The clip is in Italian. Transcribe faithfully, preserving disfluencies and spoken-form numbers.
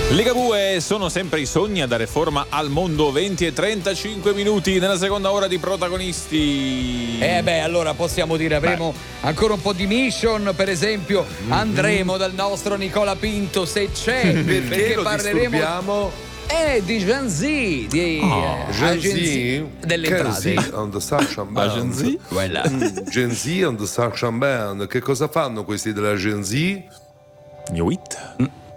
Ligabue, sono sempre i sogni a dare forma al mondo. Venti e trentacinque minuti nella seconda ora di Protagonisti. Eh beh, allora possiamo dire avremo beh. ancora un po' di mission, per esempio mm-hmm. andremo dal nostro Nicola Pinto se c'è, perché, perché lo parleremo eh, di Gen Z, di oh, eh, Gen agenzia Z delle entrate. Gen Z on the Sunshine Band. Gen Z? Mm, Gen Z on the Sunshine Band. Che cosa fanno questi della Gen Z? New It. Mm.